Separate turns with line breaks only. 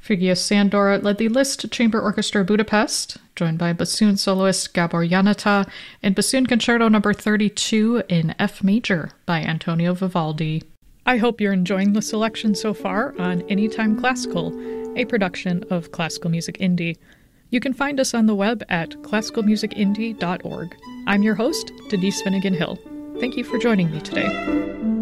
Figius Sandor led the Liszt Chamber Orchestra Budapest, joined by bassoon soloist Gabor Janata, and Bassoon Concerto No. 32 in F major by Antonio Vivaldi. I hope you're enjoying the selection so far on Anytime Classical, a production of Classical Music Indie. You can find us on the web at classicalmusicindie.org. I'm your host, Denise Finnegan Hill. Thank you for joining me today.